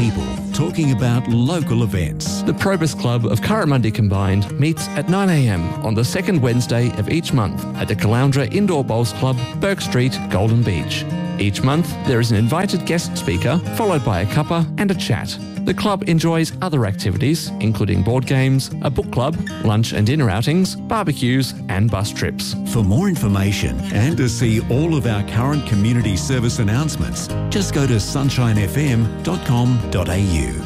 people talking about local events. The Probus Club of Currimundi Combined meets at 9 a.m. on the second Wednesday of each month at the Caloundra Indoor Bowls Club, Burke Street, Golden Beach. Each month, there is an invited guest speaker, followed by a cuppa and a chat. The club enjoys other activities, including board games, a book club, lunch and dinner outings, barbecues and bus trips. For more information and to see all of our current community service announcements, just go to sunshinefm.com.au.